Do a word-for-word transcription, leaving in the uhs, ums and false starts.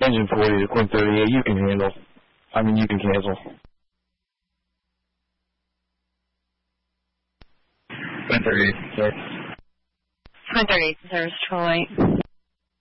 Engine forty to Quinn thirty-eight, you can handle. I mean, you can cancel. Quinn thirty-eight, sir. Quinn thirty-eight, service Troy.